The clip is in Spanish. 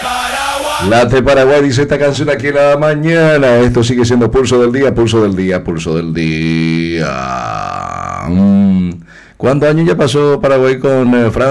Late Paraguay, dice esta canción aquí en la mañana. Esto sigue siendo pulso del día, pulso del día, pulso del día. ¿Cuántos años ya pasó Paraguay con Francia?